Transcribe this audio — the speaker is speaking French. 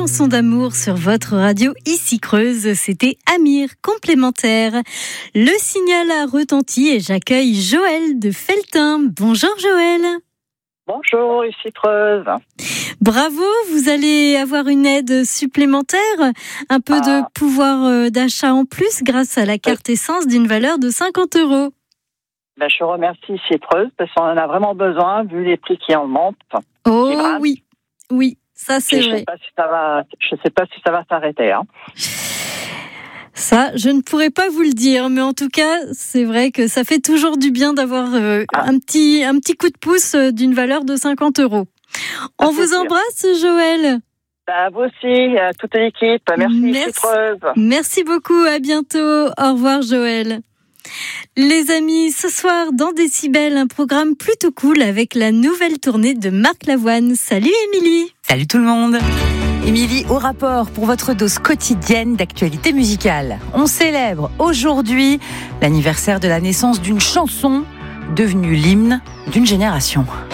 chansons d'amour sur votre radio ici Creuse. C'était Amir, complémentaire. Le signal a retenti et j'accueille Joël de Felletin. Bonjour Joël. Bonjour, ici Creuse. Bravo, vous allez avoir une aide supplémentaire, un peu de pouvoir d'achat en plus grâce à la carte essence d'une valeur de 50 €. Je remercie ici Creuse parce qu'on en a vraiment besoin vu les prix qui en montent. Oh oui, ça c'est vrai. Je sais pas si ça va s'arrêter. Ça, je ne pourrais pas vous le dire, mais en tout cas, c'est vrai que ça fait toujours du bien d'avoir un petit coup de pouce d'une valeur de 50 €. On vous embrasse, Joël. Vous aussi, toute l'équipe. Merci. Creuse. Merci beaucoup, à bientôt. Au revoir, Joël. Les amis, ce soir dans Décibel, un programme plutôt cool avec la nouvelle tournée de Marc Lavoine. Salut Émilie. Salut tout le monde. Émilie au rapport pour votre dose quotidienne d'actualité musicale. On célèbre aujourd'hui l'anniversaire de la naissance d'une chanson devenue l'hymne d'une génération.